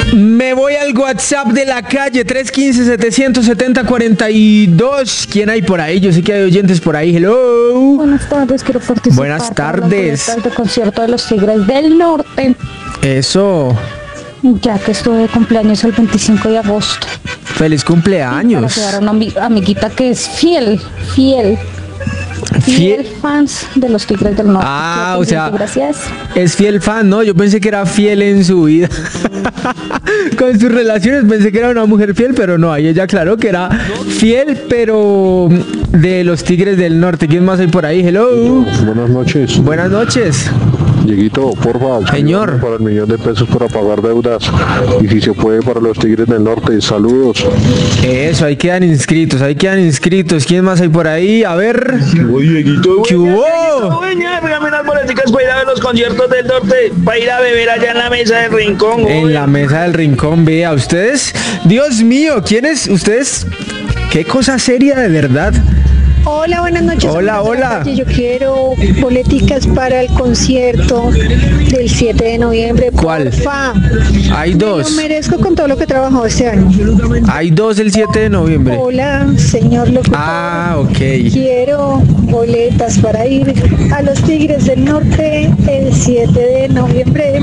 Me voy al WhatsApp de la calle, 315-770-42. ¿Quién hay por ahí? Yo sé que hay oyentes por ahí. Hello. Buenas tardes, quiero participar. Buenas tardes. Del concierto de los Tigres del Norte. Eso. Ya que estuve de cumpleaños el 25 de agosto. Feliz cumpleaños. Para quedar una amiguita que es fiel fans de los Tigres del Norte. Ah, o sea, gracias. Es fiel fan, ¿no? Yo pensé que era fiel en su vida. Con sus relaciones pensé que era una mujer fiel, pero no, ahí ella aclaró que era fiel, pero de los Tigres del Norte. ¿Quién más hay por ahí? Hello. Buenas noches. Buenas noches. Dieguito, porfa, señor, para el $1.000.000 para pagar deudas y si se puede para los Tigres del Norte. Saludos. Eso, ahí quedan inscritos. ¿Quién más hay por ahí? A ver. Dieguito, ¿Qué hubo? Dígame unas boleticas para ir a ver los conciertos del norte, para ir a beber allá en la mesa del rincón. En la mesa del rincón, vea, ustedes, Dios mío, ¿quiénes? Ustedes, qué cosa seria de verdad. Hola, buenas noches. Hola. Yo quiero boleticas para el concierto del 7 de noviembre. ¿Cuál? Porfa. Hay dos. Lo merezco con todo lo que he trabajado este año. Hay dos el 7 de noviembre. Hola, señor locutor. Ah, ok. Quiero boletas para ir a los Tigres del Norte el 7 de noviembre.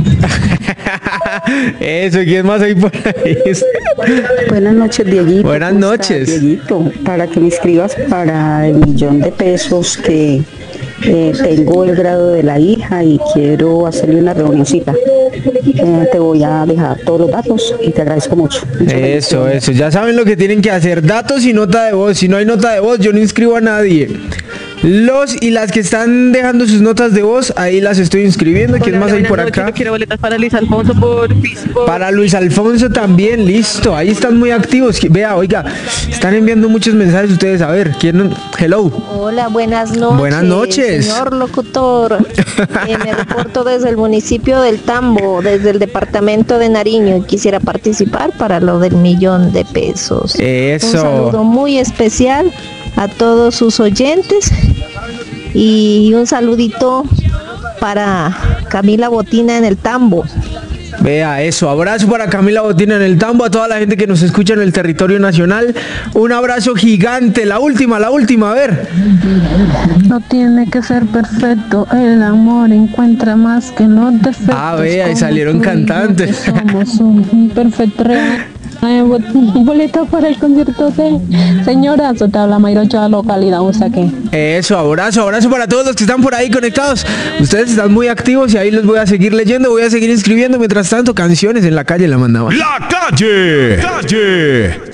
Eso, ¿quién más hay por ahí? Buenas noches, Dieguito. Buenas noches. Dieguito, para que me inscribas para el $1.000.000 que tengo el grado de la hija y quiero hacerle una reunioncita. Te voy a dejar todos los datos y te agradezco mucho. Eso, ya saben lo que tienen que hacer, datos y nota de voz. Si no hay nota de voz, yo no inscribo a nadie. Los y las que están dejando sus notas de voz, ahí las estoy inscribiendo. ¿Quién más hay por acá? Quiero boletas para Luis Alfonso por Facebook. Para Luis Alfonso también, listo. Ahí están muy activos. Vea, oiga, están enviando muchos mensajes ustedes. A ver, ¿quién? Hello. Hola, buenas noches. Buenas noches. Señor locutor, me reporto desde el municipio del Tambo, desde el departamento de Nariño. Y quisiera participar para lo del $1.000.000. Eso. Un saludo muy especial a todos sus oyentes y un saludito para Camila Botina en el Tambo. Vea eso, abrazo para Camila Botina en el Tambo, a toda la gente que nos escucha en el territorio nacional, un abrazo gigante. La última, a ver. No tiene que ser perfecto, el amor encuentra más que los defectos. Ah, vea, y salieron cantantes. Somos un perfecto real. Boleta para el concierto de Señora, te habla Mayrocha, localidad Usaquén. Eso, abrazo para todos los que están por ahí conectados. Ustedes están muy activos y ahí los voy a seguir leyendo, voy a seguir inscribiendo. Mientras tanto, canciones en la calle la mandaban. La calle.